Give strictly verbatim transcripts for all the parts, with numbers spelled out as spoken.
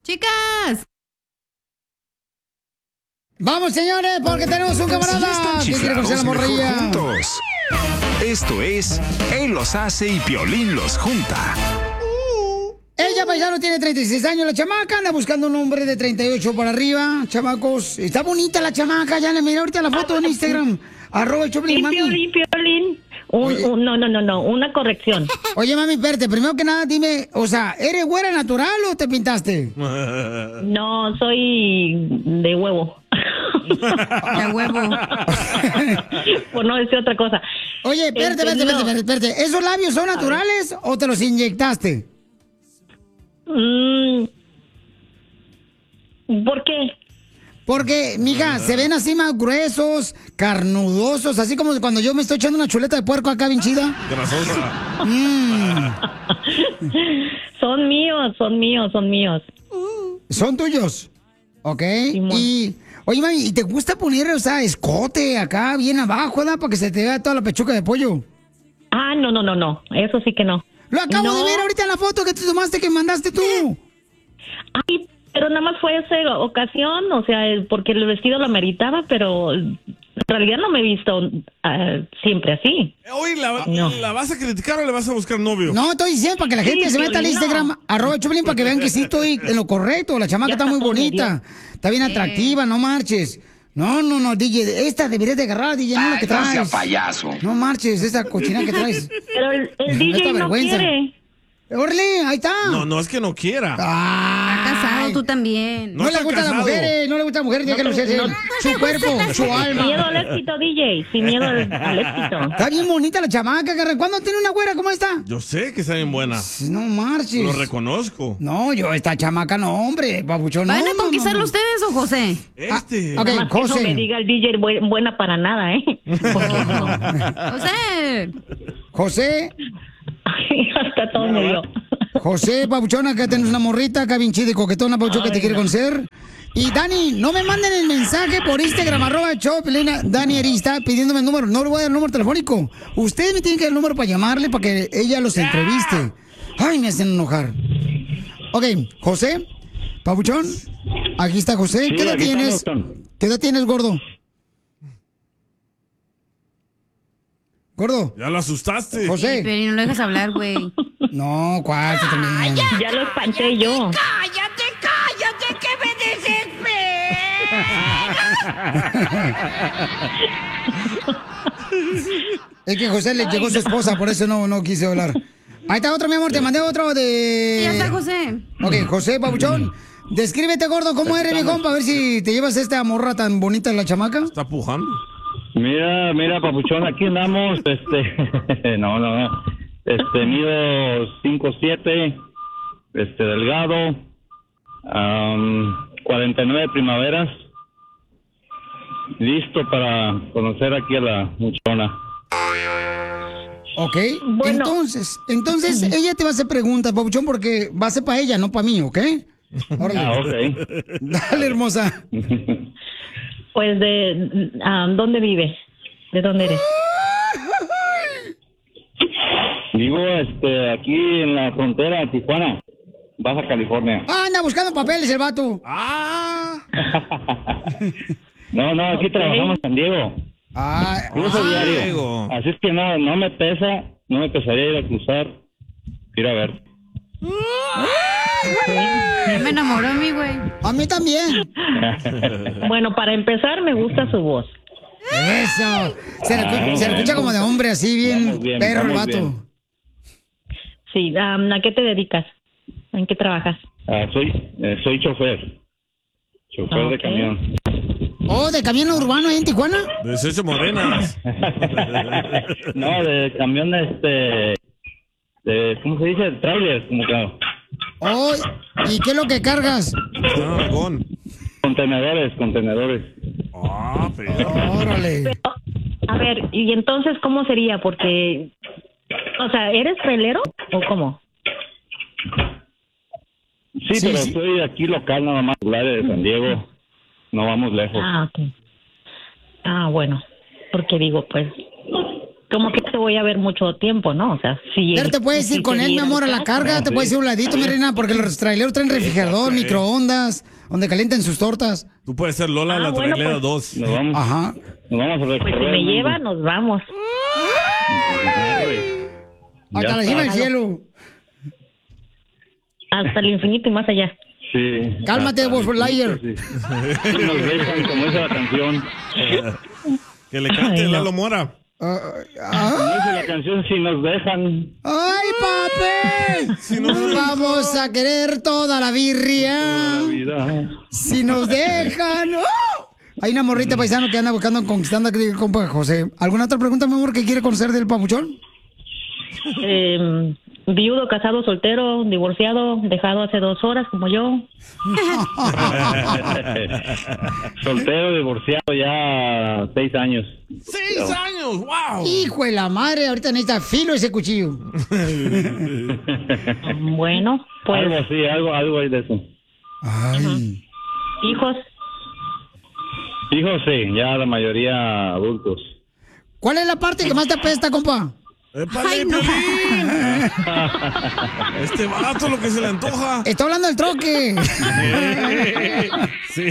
¡Chicas! Vamos, señores, porque tenemos un camarada que quiere conocer a la morrilla. Juntos. Esto es Él los hace y Piolín los junta. Ella, paisano, tiene treinta y seis años, la chamaca, anda buscando un hombre de treinta y ocho para arriba, chamacos. Está bonita la chamaca, ya le miré ahorita la foto en Instagram. Arroba el Choplin, Sí, mami. Piolín, Piolín. Un, un, no, no, no, no, una corrección. Oye, mami, espérate, primero que nada, dime, o sea, ¿eres güera natural o te pintaste? No, soy de huevo. De huevo. Por no decir otra cosa. Oye, espérate, Este, espérate, no. espérate, espérate, espérate. ¿Esos labios son naturales o te los inyectaste? Mm, ¿Por qué? Porque, mija, se ven así más gruesos, carnudosos, así como cuando yo me estoy echando una chuleta de puerco acá bien chida. Grasosa. Mm. Son míos, son míos, son míos. ¿Son tuyos? Ok. Y, oye, mami, ¿y te gusta poner, o sea, escote acá, bien abajo, ¿verdad? Para que se te vea toda la pechuga de pollo. Ah, no, no, no, no. Eso sí que no. Lo acabo No. de ver ahorita en la foto que te tomaste, que mandaste tú. Ay, pero nada más fue esa ocasión, o sea, porque el vestido lo ameritaba, pero en realidad no me he visto ah, siempre así. Oye, ¿la, No. ¿la vas a criticar o le vas a buscar novio? No, estoy diciendo para que la Sí, gente se meta al Piolín, Instagram, no. arroba Choplin, para que vean que sí estoy en lo correcto. La chamaca Ya está está muy todo bonita, está bien atractiva, no marches. No, no, no, D J, esta deberías de agarrar, D J, no la que no sea traes. payaso. No marches, esa cochina que traes. Pero el, el Esta D J no vergüenza. quiere. Orle, ahí está. No, no es que no quiera. Ay. Está casado, tú también. No, No le está gustan las casado. mujeres, no le gustan las mujeres, déjalo ser. no- Su cuerpo, su Sin miedo al alma. éxito, D J. Sin miedo al, al éxito. Está bien bonita la chamaca, carnal. ¿Cuándo tiene una güera como esta? Yo sé que está bien buena. No marches. Lo reconozco. No, yo, esta chamaca no, hombre, papuchón. No, ¿Van a no, conquistarlo no. ustedes o José? Este. Ah, ok. Nada más que no José. me diga el D J bu- buena para nada, ¿eh? José. José, Ay, hasta todo me dio. José, papuchón, acá tenés una morrita, acá bien chida y coquetona, papuchón, que te quiere conocer. Y Dani, no me manden el mensaje por Instagram, arroba Choplin, Dani Arista, pidiéndome el número. No le voy a dar el número telefónico. Ustedes me tienen que dar el número para llamarle, para que ella los entreviste. Ay, me hacen enojar. Ok, José, papuchón, aquí está José. ¿Qué edad aquí tienes? estamos, ¿Qué edad tienes, gordo? Gordo. Ya lo asustaste. José. Pero no lo dejas hablar, güey. No, ¿cuál? Tú también. Ya lo espanté yo. ¡Cállate, cállate, que me Es que José le llegó su esposa, por eso no, no quise hablar. Ahí está otro, mi amor, te mandé otro de... Ya está, José. Ok, José, papuchón. Descríbete, gordo, ¿cómo eres, mi compa? A ver si te llevas esta morra tan bonita, la chamaca. Está pujando. Mira, mira, papuchón, aquí andamos, este, no, no, no, este, mido cinco siete, este, delgado, um, cuarenta y nueve primaveras, listo para conocer aquí a la muchachona. Ok, Bueno. entonces, entonces ella te va a hacer preguntas, papuchón, porque va a ser para ella, no para mí, ¿ok? Órale. Ah, ok. Dale, hermosa. Pues de... ah, ¿dónde vive? ¿De dónde eres? Vivo, este, aquí en la frontera de Tijuana, Baja California. Ah, anda buscando papeles el vato. Ah. No, no, aquí Ok. trabajamos en San Diego, Ah, cruzo ah, diario. Diego. Así es que no, no me pesa, no me pesaría ir a cruzar, ir a ver. Ya me enamoró a mí, güey. a mí también. Bueno, para empezar, me gusta su voz. Eso. Se le, escu- se le escucha como de hombre, así bien, Vamos bien, perro el vamos vato. bien. Sí, um, ¿a qué te dedicas? ¿En qué trabajas? Ah, soy, eh, soy chofer, chofer Ok. de camión. Oh, de camión urbano ahí en Tijuana. dieciocho morenas. No, de camión, este, de, ¿cómo se dice? Trailers, como que, Oh, ¿y qué es lo que cargas? Ah, con. contenedores, contenedores. Ah, pero. Órale. A ver, ¿y entonces cómo sería? Porque, o sea, ¿eres trailero o cómo? Sí, Sí, pero sí. soy aquí local nada más, la de San Diego, no vamos lejos. Ah, ok. Ah, bueno, porque digo, pues, como que te voy a ver mucho tiempo, ¿no? O sea, si... Pero te puedes ir si con él, mi amor, a la carga, te puedes ir a un ladito, mi reina, porque los traileros traen refrigerador, microondas, donde calienten sus tortas. Tú puedes ser Lola Ah, la bueno, trailera pues, dos. Nos vamos, Ajá. nos vamos a Pues recorrer si me el mundo. lleva, nos vamos. Ya Hasta la cima del está. cielo. Hasta el infinito y más allá. Sí. Cálmate, Hasta vos, el liar. infinito, sí. Sí, nos dejan, como dice la canción. Que le cante Ay, no. Lalo Mora. Ah, Como ah. dice la canción, si nos dejan. ¡Ay, papi! Si no Nos vamos a querer toda la birria. La vida. Si nos dejan. ¡Oh! Hay una morrita paisano que anda buscando, conquistando aquí, compa José. ¿Alguna otra pregunta, mi amor, que quiere conocer del papuchón? Eh, viudo, casado, soltero, divorciado, dejado hace dos horas, como yo. Soltero, divorciado ya seis años. ¡Seis años! ¡Wow! Hijo de la madre, ahorita necesita filo ese cuchillo. Bueno, pues, Algo así, algo, algo hay de eso. Ay. hijos, Hijos, sí, ya la mayoría adultos. ¿Cuál es la parte que más te apesta, compa? ¡Épale, Ay, no. Piolín! Este vato lo que se le antoja. Estoy hablando del troque. Sí.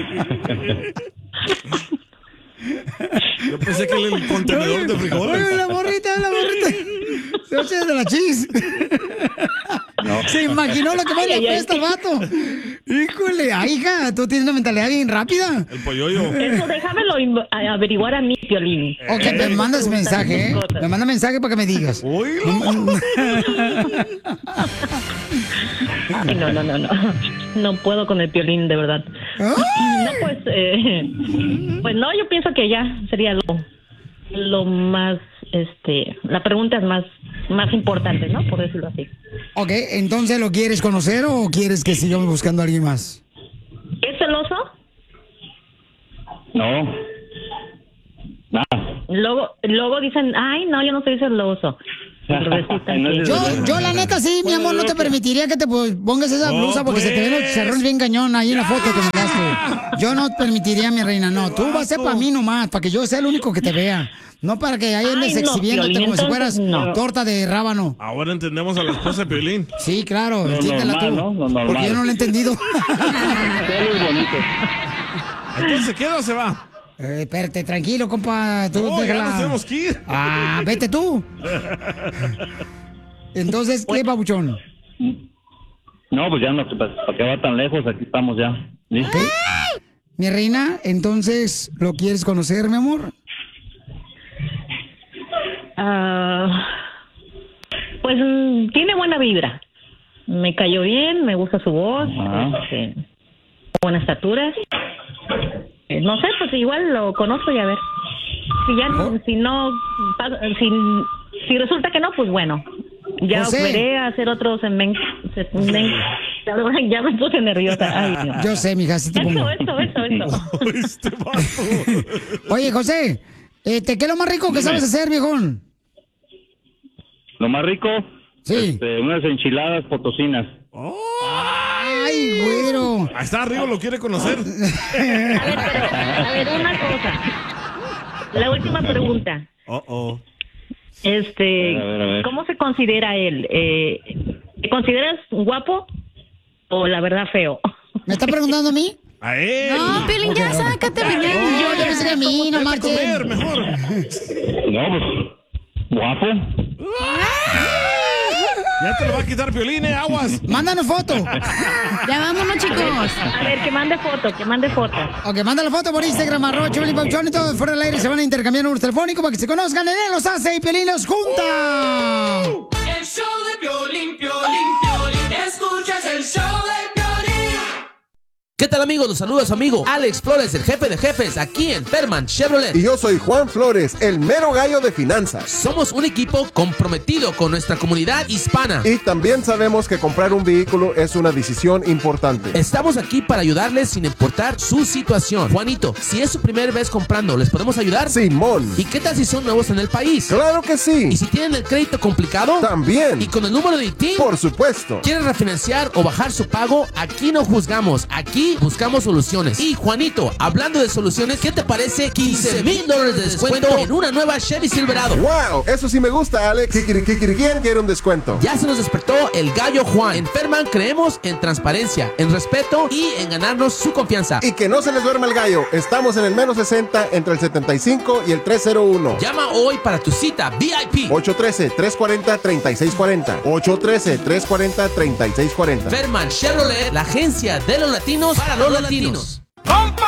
Yo pensé que era el contenedor de Ay, frijoles. la morrita, la morrita. Se oye de la chis. Se imaginó lo que más le Ay, ay, apesta al vato. Híjole, ay, hija, tú tienes una mentalidad bien rápida. El polloyo. eso déjamelo inv- a- averiguar a mí, Piolín. Ok, me mandas mensaje, ¿eh? Me manda mensaje para que me digas. Uy, Ay, no, no, no, no. No puedo con el Piolín, de verdad. ¿Ah? No, pues, eh, pues no, yo pienso que ya sería lo, lo más, este, la pregunta es más, más importante, ¿no? Por decirlo así. Ok, entonces, ¿lo quieres conocer o quieres que sigamos buscando a alguien más? ¿Es celoso? No. Nada. Luego, luego dicen, ay, no, yo no soy celoso. Y resulta No que- es Yo, yo la neta sí, mi amor, no te permitiría que te pues, pongas esa No, blusa porque se te ven los pues. chicharrones bien cañón ahí en la foto que mandaste. Yo no permitiría, mi reina, no. Tú vas a ser para mí nomás, para que yo sea el único que te vea. No para que ahí andes Ay, no, exhibiéndote Piolín, como si entonces, fueras no. torta de rábano. ahora entendemos a la esposa de Piolín. Sí, claro, Lo entiéndela normal, tú. ¿no? Lo normal. Porque yo no lo he entendido. Todo es bonito. Entonces, ¿se queda o se va? Eh, espérate, tranquilo, compa. Tú No, ya déjala. nos tenemos que ir. Ah, vete tú. Entonces, ¿qué, papuchón? No, pues ya no, pues, ¿para qué va tan lejos? Aquí estamos ya. ¿Listo? Mi reina, entonces, ¿lo quieres conocer, mi amor? Ah, pues mm, tiene buena vibra. Me cayó bien, me gusta su voz, Ajá. este, buena estatura. Eh, no sé, pues igual lo conozco y a ver. Si ya, no- si no, pa- si, si resulta que no, pues bueno. Ya José. veré a hacer otros segmen- segmen- Ya me puse nerviosa. Ay, no. Yo sé, mija, sí te pongo. Eso, eso, eso, eso. Este vato. Oye, José, este, ¿qué es lo más rico que sabes hacer, viejón? Lo más rico, Sí. este, unas enchiladas potosinas. Ay, güero. Ahí está arriba, lo quiere conocer. A ver, pero, a ver, una cosa. La última pregunta. Oh, oh. Este, A ver, a ver. ¿cómo se considera él? Eh, ¿Te consideras guapo o la verdad feo? ¿Me está preguntando a mí? A él. No, Piolín, ya sácate, Yo, mañana. yo pensé que a mí, no Vete a marchen. comer, mejor. No, pues, guapo. Ya te lo va a quitar Piolín, eh, aguas. Mándanos foto. Ya vámonos, chicos. A ver, que mande foto, que mande foto. Ok, manda la foto por Instagram, arroba Piolín Papuchón, y todo fuera del aire se van a intercambiar números telefónicos para que se conozcan. En él los hace y Piolín los junta. El show de Piolín, Piolín, Piolín. Escuchas el show de Piolín. ¿Qué tal, amigos? Los saluda su amigo Alex Flores, el jefe de jefes, aquí en Perman Chevrolet. Y yo soy Juan Flores, el mero gallo de finanzas. Somos un equipo comprometido con nuestra comunidad hispana. Y también sabemos que comprar un vehículo es una decisión importante. Estamos aquí para ayudarles sin importar su situación. Juanito, si es su primera vez comprando, ¿les podemos ayudar? Simón. ¿Y qué tal si son nuevos en el país? Claro que ¿Y sí. si tienen el crédito complicado? También. ¿Y con el número de I T I N? Por supuesto. ¿Quieren refinanciar o bajar su pago? Aquí no juzgamos, aquí Aquí buscamos soluciones. Y Juanito, hablando de soluciones, ¿qué te parece quince mil dólares de descuento en una nueva Chevy Silverado? ¡Wow! Eso sí me gusta, Alex. ¿Quién quiere un descuento? Ya se nos despertó el gallo Juan. En Ferman creemos en transparencia, en respeto y en ganarnos su confianza. Y que no se les duerma el gallo. Estamos en el menos sesenta entre el setenta y cinco y el trescientos uno. Llama hoy para tu cita V I P. ocho uno tres, tres cuatro cero, tres seis cuatro cero. ocho uno tres, tres cuatro cero, tres seis cuatro cero. Ferman Chevrolet, la agencia de los latinos para los latinos. ¡Compa!